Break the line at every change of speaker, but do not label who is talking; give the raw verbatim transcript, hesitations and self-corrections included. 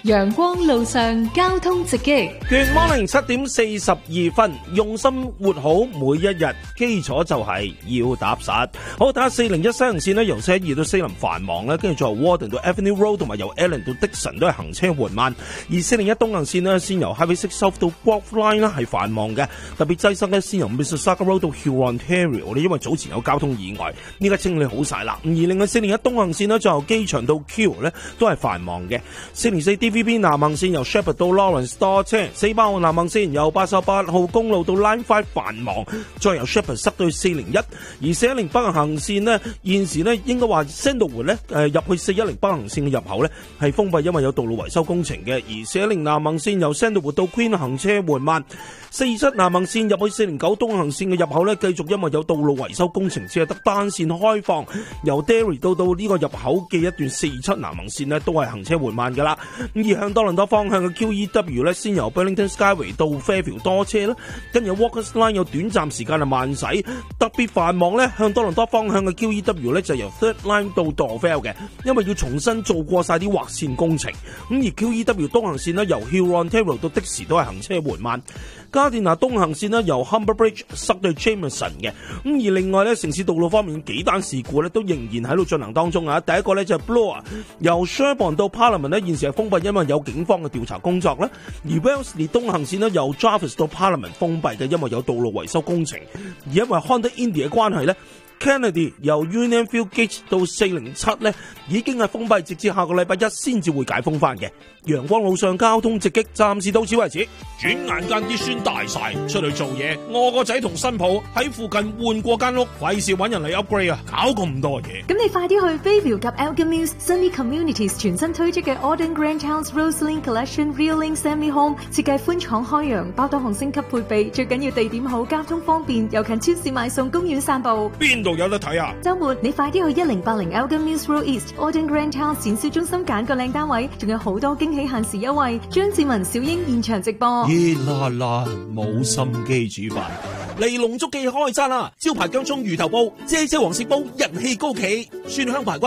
陽光路上交通直擊。
Good morning， 七點四十二分，用心活好每一日，基礎就係要踏實。好，睇下四零一西行線呢，由四一二到四林繁忙咧，跟住再由 Warden 到 Avenue Road 同埋由 Allen 到 Dixon 都係行車緩慢。而四零一東行線呢，先由 Highway six South 到 Grove Line 啦係繁忙嘅，特別擠塞咧，先由 Mississauga Road 到 Hurontario 咧，因為早前有交通意外，呢家清理好晒啦。而另外四零一東行線呢，就由機場到 Q 咧都係繁忙嘅。四零四 D V B 南行線由 Shepherd 到 Lawrence 多車，四八號南行線由八十八號公路到 Line five 繁忙，再由 Shepherd 塞到四零一。而四一零北行線呢，現時呢應該話 Sandalwood 咧誒入去四一零北行線嘅入口呢係封閉，因為有道路維修工程嘅。而四一零南行線由 Sandalwood 到 Queen 行車緩慢，四二七南行線入去四零九東行線嘅入口呢，繼續因為有道路維修工程，只係得單線開放，由 Derry 到到呢個入口嘅一段四二七南行線呢都係行車緩慢噶啦。而向多倫多方向嘅 Q E W 呢，先由 Burlington Skyway 到 Fairfield 多車啦，跟住 Walkers Line 有短暫時間係慢駛，特別繁忙呢，向多倫多方向嘅 Q E W 呢就由 Third Line 到 Dorvale 嘅，因為要重新做過晒啲劃線工程。咁而 Q E W 東行線呢，由 Hurontario 到的士都係行車緩慢。加電拿東行線呢，由 Humber Bridge 塞到 Jameson 嘅。咁而另外呢，城市道路方面幾單事故呢都仍然喺度進行當中啊。第一個呢就係 Bloor 由 Sherbourne 到 Parliament 呢，現時係封閉，因為有警方嘅調查工作啦。而 Wellesley 東行線呢，由 Jarvis 到 Parliament 封閉嘅，因為有道路維修工程。而因為 Honda Indy 嘅關係呢， Kennedy 由 Unionville Gate 到四零七呢已經係封閉，直至下個禮拜一先至會解封翻嘅。陽光路上交通直擊，暫時到此為止。轉眼間啲孫大晒，出去做嘢，我個仔同新抱喺附近換過間屋，費事揾人嚟 upgrade 啊，搞咁多嘢。
咁你快啲去 Bayview 及 Elgin Mills Sunny Communities 全新推出嘅 Auden Grand House Roseline Collection Real-Link Semi Home， 設計寬敞開揚，包多項升級配備，最緊要地點好，交通方便，又近超市買餸、公園散步。
邊度有得睇啊？
週末你快啲去一零八零 Elgin Mills Road East Auden Grand House 展銷中心揀個靚單位，仲有好多驚喜限時優惠。張志文、小英現場直播。
熱辣辣，冇心機煮飯。嚟龍竹記開餐啦！招牌薑蔥魚頭煲、啫啫黃色煲，人氣高企，蒜香排骨。